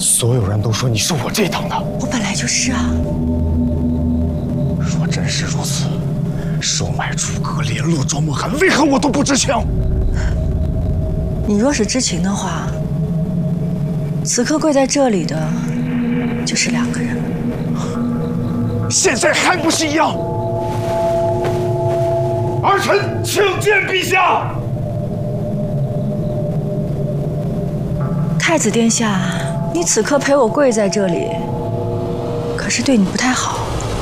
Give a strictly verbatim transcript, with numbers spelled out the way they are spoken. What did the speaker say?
所有人都说你是我这当的， 我本来就是啊。 若真是如此，收买诸葛连络庄莫寒，为何我都不知情？ 你若是知情的话，此刻跪在这里的，就是两个人。 现在还不是一样？儿臣请见陛下。 太子殿下，你此刻陪我跪在这里，可是对你不太好。